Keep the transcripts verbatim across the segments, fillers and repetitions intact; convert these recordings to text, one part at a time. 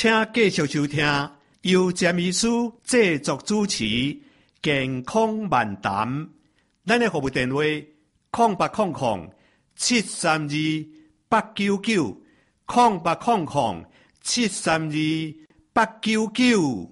请继续收听由詹医师制作主持《健康漫谈》。咱的服务电话：空八空空七三二八九九，空八空空七三二八九九。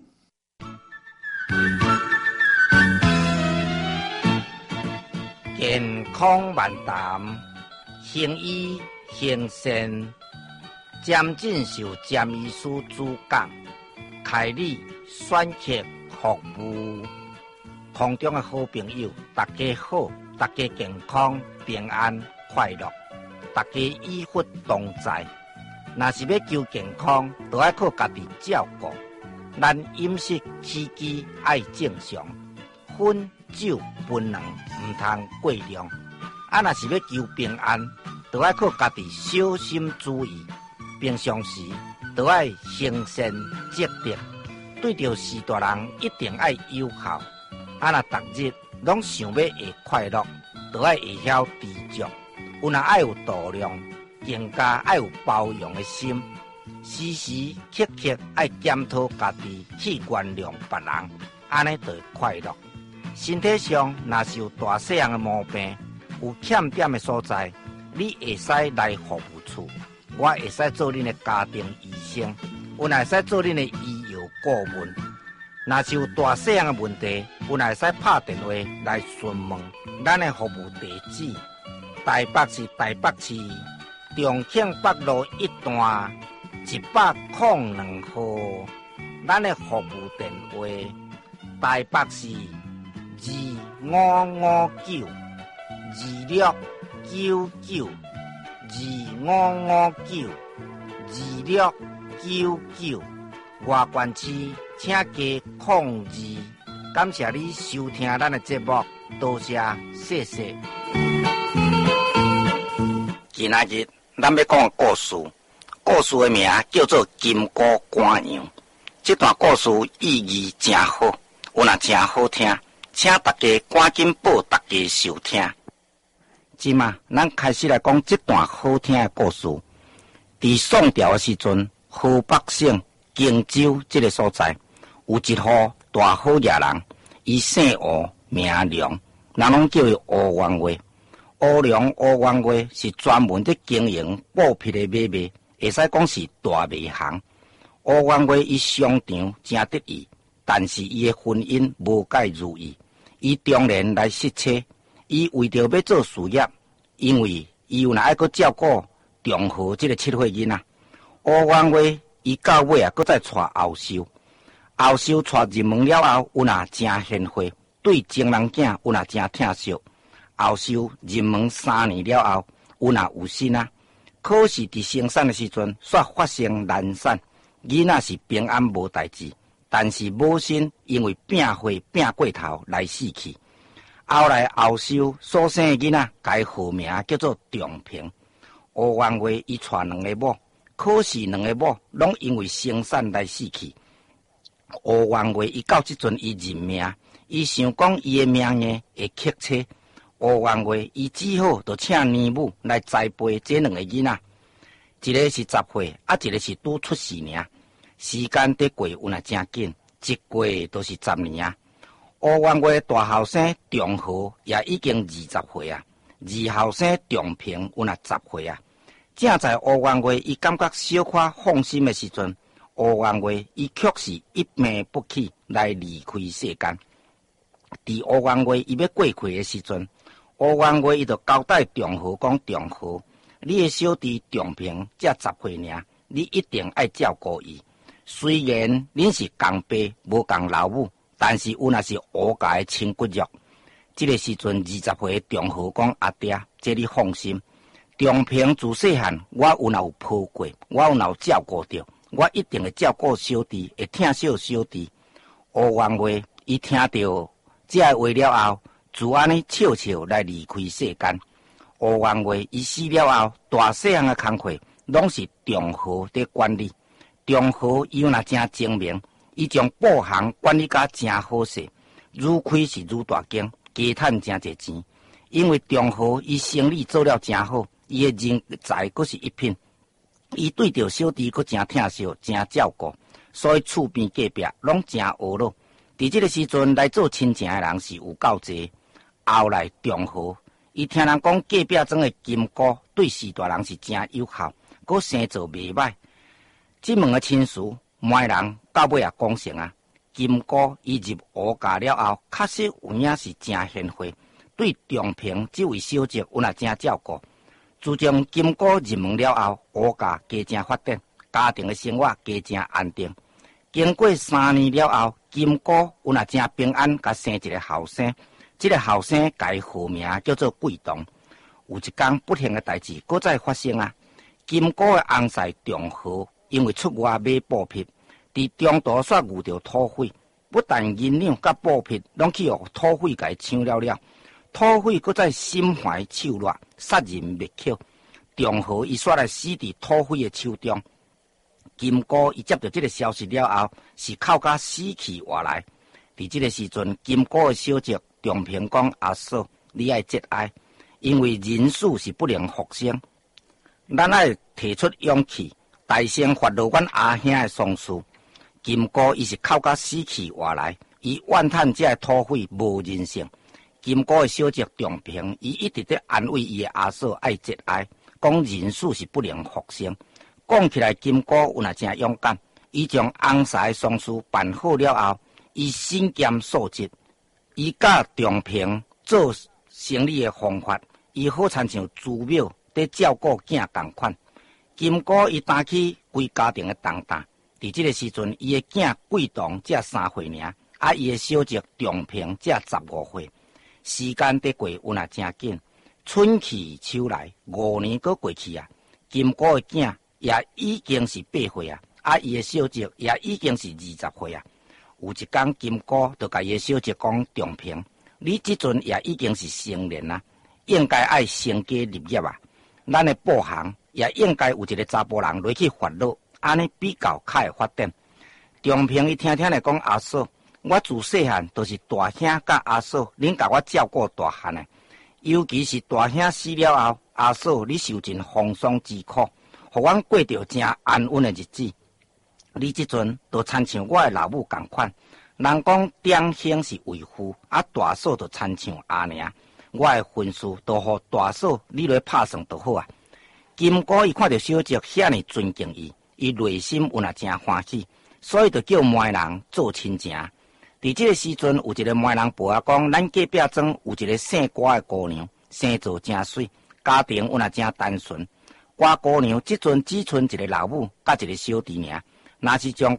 健康漫谈，行医行善，詹进修詹医师主讲，开立选客服务。空中的好朋友，大家好，大家健康平安快乐，大家医福同在。若是要求健康，就要靠家己照顾。咱饮食起居爱正常，薰酒槟榔唔通过量。啊，若是要求平安，就要靠家己小心注意。平常时就要行善积德，对着事大人一定要友好。啊，若逐日拢想要会快乐，就要会晓知足。有若爱有度量，更加爱有包容的心。时时刻刻爱检讨家己，去原谅别人，安尼就会快乐。身体上若是有大细样的毛病，有欠点的所在，你会使来服务处，我会使做恁的家庭医生，有若会使做恁的医药顾问。若是有大细样的问题，有若会使拍电话来询问咱的服务地址：台北市台北市重庆北路一段一百零两号。咱的服务电话：台北市二五五九二六九九二五五九二六九九。外县市请加控制。感谢你收听咱的节目，多谢谢谢。今仔日咱要讲故事，故事的名叫做《金菇官羊》。这段故事意义真好，有若真好听，请大家赶紧报大家收听。即嘛，咱开始来讲这段好听的故事。伫宋朝的时阵，河北省荆州这个所在，有一户大好野人，伊姓吴，名良，人拢叫伊吴元华。吴良、吴元华是专门在经营布匹的买卖，会使讲是大卖行。吴元华伊商场真得意，但是伊的婚姻无介如意。伊中年来失车，伊为着要做事业，因为伊有若爱搁照顾中和这个七岁囡仔。吴元华伊到尾啊，搁再娶后寿。后寿娶入门了后，有若真贤惠，对情人囝有若真疼惜。后寿入门三年了后，有若有心啊。可是伫生产的时阵，却发生难产，囡仔是平安无代志，但是母亲因为病火病过头来死去。后来后寿所生的囡仔，改号名叫做重平。吴元华伊娶两个某。可是两个某拢因为生产来死去。吴元华伊到即阵伊认命，伊想讲伊的命运会克车。吴元华伊只好就请年母来栽培这两个囡仔，一个是十岁，啊一个是拄出世尔。时间得过有若真紧，一过都是十年啊。吴元华大后生重和也已经二十岁啊，二后生重平有若十岁啊。正在吴元华伊感觉小可放心的时阵，吴元华伊却是一命不起来离开世间。伫吴元华伊要过气的时阵，吴元华伊就交代重和讲：重和，你的小弟重平才十岁尔，你一定爱照顾伊。虽然恁是同爸无同老母，但是有若是吴家的亲骨肉。这个时阵，二十岁的重和讲：阿爹，这你放心。重平自细汉，我有若有抱过，我有若有照顾着，我一定会照顾小弟，会疼惜小弟。吴元华伊听到这个话了后，就安尼悄悄来离开世间。吴元华伊死了后，大细项的工课拢是重和在管理。重和伊有若真精明，伊将布行管理甲真好势，愈开是愈大间，加赚真侪钱。因为重和伊生意做了真好。伊的人才阁是一品， 伊对着小弟佫真疼惜，真照顾，所以厝边隔壁拢真和乐。伫即个时阵来做亲情的人是有够济。后来中和，伊听人讲隔壁庄的金姑对四大人是真友好，佫生做袂歹。即门的亲事，每人到尾也讲成啊。金姑伊入吴家了后，确实有影是真贤惠，对中平这位小姐有也真照顾。自从金姑入门了后，吴家加真发展，家庭的生活加真安定。经过三年了后，金姑有也真平安，甲生一个后生。这个后生改号名叫做贵东。有一天不幸的代志搁再发生啊！金姑的翁婿中和因为出外买布匹，伫中途煞遇到土匪，不但银两甲布匹拢去互土匪甲抢了了，土匪搁再心怀手辣，杀人灭口。中和伊煞来死伫土匪的手中。金姑伊接到这个消息了后，是哭甲死去活来。伫这个时阵，金姑的小姐中平讲：“阿嫂，你爱节哀，因为人死是不能复生，咱爱提出勇气，大声发落阮阿兄的丧事。”金姑伊是哭甲死去活来，伊怨叹这土匪无人性。金姑的小姐中平，伊一直在安慰伊的阿嫂爱节哀，讲人死是不能复生。讲起来，金姑有也真勇敢，伊将翁婿的丧事办好了后，伊身兼数职。伊甲中平做生理的方法，伊好亲像祖庙在照顾囝同款。金姑伊担起规家庭的重担。伫这个时阵，伊的囝贵东才三岁尔，啊，伊的小姐中平才十五岁。时间在过，有也真紧。春去秋来，五年搁过去啊。金姑的囝也已经是八岁啊，啊，伊的小姐也已经是二十岁啊。有一天，金姑就甲伊的小姐讲：“中平，你即阵也已经是成年啊，应该爱成家立业啊。咱的布行也应该有一个查甫人落去发落，安尼比较较会发展。”中平伊听听来讲：“阿嫂，我自细汉都是大兄甲阿嫂，恁甲我照顾大汉的。尤其是大兄死了后，阿嫂你受尽风霜之苦，互阮过着真安稳的日子。你即阵都亲像我的老母同款，人讲长兄是为父，啊大嫂就亲像阿娘。我的婚事都互大嫂你来拍算就好啊。”金姑伊看到小姐遐尼尊敬伊，伊内心有也真欢喜，所以就叫媒人做亲情。伫这个时阵，有一个媒人报啊讲，咱隔壁庄有一个姓瓜的姑娘，生做真水，家庭有也真单纯。瓜姑娘即阵只剩一个老母甲一个小弟尔，若是将